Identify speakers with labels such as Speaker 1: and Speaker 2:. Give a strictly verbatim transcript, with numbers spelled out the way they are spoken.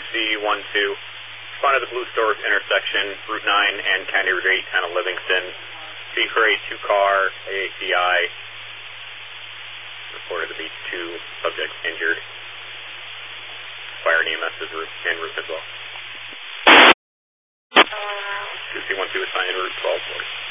Speaker 1: C one two. Responded to the Blue Stork intersection, Route nine and County Route eight, town of Livingston. Speed for a two-car A A C I. Reported to be two subjects injured. Fire and E M S is route, en route as well. two C one two assigned route twelve forty.